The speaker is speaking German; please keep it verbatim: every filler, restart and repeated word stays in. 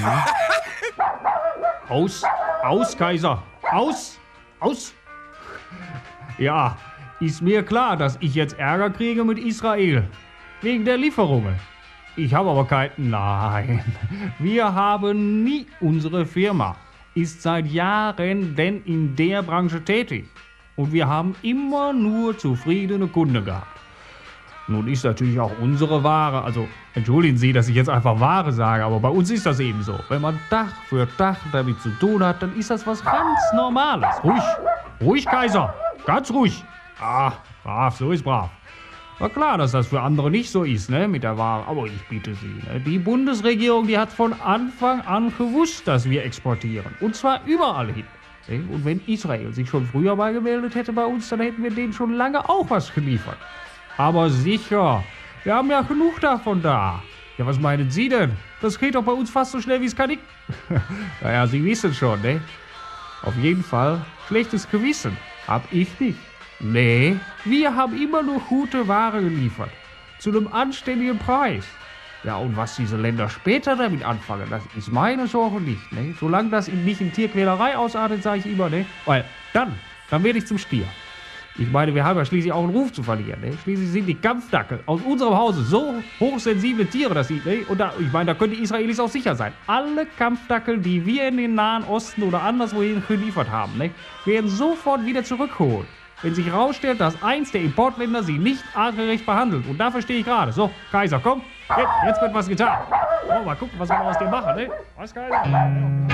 Aus, aus, Kaiser, aus, aus. Ja, ist mir klar, dass ich jetzt Ärger kriege mit Israel. Wegen der Lieferungen. Ich habe aber kein... Nein, wir haben nie... Unsere Firma ist seit Jahren denn in der Branche tätig. Und wir haben immer nur zufriedene Kunden gehabt. Nun ist natürlich auch unsere Ware, also entschuldigen Sie, dass ich jetzt einfach Ware sage, aber bei uns ist das eben so. Wenn man Tag für Tag damit zu tun hat, dann ist das was ganz Normales. Ruhig, ruhig, Kaiser, ganz ruhig. Ah, brav, so ist brav. War klar, dass das für andere nicht so ist, ne, mit der Ware. Aber ich bitte Sie, ne, die Bundesregierung, die hat von Anfang an gewusst, dass wir exportieren. Und zwar überall hin. Ne? Und wenn Israel sich schon früher mal gemeldet hätte bei uns, dann hätten wir denen schon lange auch was geliefert. Aber sicher, wir haben ja genug davon da. Ja, was meinen Sie denn? Das geht doch bei uns fast so schnell, wie es kann. Naja, Sie wissen schon, ne? Auf jeden Fall, schlechtes Gewissen hab ich nicht. Nee, wir haben immer nur gute Ware geliefert. Zu einem anständigen Preis. Ja, und was diese Länder später damit anfangen, das ist meine Sorge nicht, ne? Solange das nicht in Tierquälerei ausartet, sage ich immer, ne? Weil dann, dann werde ich zum Stier. Ich meine, wir haben ja schließlich auch einen Ruf zu verlieren. Ne? Schließlich sind die Kampfdackel aus unserem Hause so hochsensible Tiere, dass sie, ne? Und da, ich meine, da können die Israelis auch sicher sein. Alle Kampfdackel, die wir in den Nahen Osten oder anderswohin geliefert haben, ne? werden sofort wieder zurückgeholt. Wenn sich herausstellt, dass eins der Importländer sie nicht artgerecht behandelt. Und dafür stehe ich gerade. So, Kaiser, komm, jetzt, jetzt wird was getan. Oh, mal gucken, was wir aus dir machen, ne? Was, Kaiser?